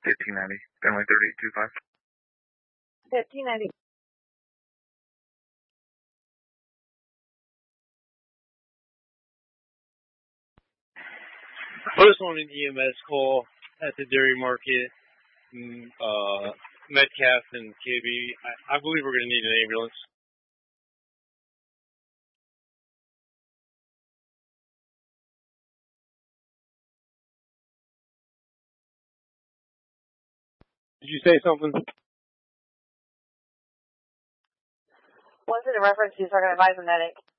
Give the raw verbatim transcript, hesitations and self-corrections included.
fifteen ninety. Family thirty-eight two five. fifteen ninety. First on an E M S call at the dairy market, uh, Metcalf and K B. I, I believe we're going to need an ambulance. Did you say something? What's it in reference to so I can advise the medic?